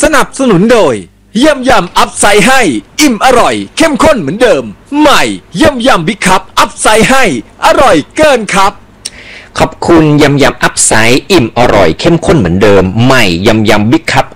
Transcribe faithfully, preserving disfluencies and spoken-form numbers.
สนับสนุนโดยยำยำอัพไซด์ให้อิ่มอร่อยเข้มข้นเหมือนเดิมใหม่ยำยำบิ๊กคัพอัพไซด์ให้อร่อยเกินครับขอบคุณยำยำอัพไซด์อิ่มอร่อยเข้มข้นเหมือนเดิมใหม่ยำยำบิ๊กคัพ